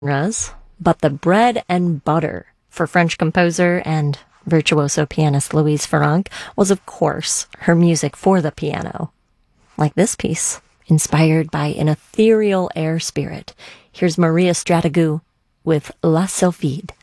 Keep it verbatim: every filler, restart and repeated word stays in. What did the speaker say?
genres, but the bread and butter for French composer and virtuoso pianist Louise Farrenc was, of course, her music for the piano. Like this piece, inspired by an ethereal air spirit. Here's Maria Strategou with La Sylphide.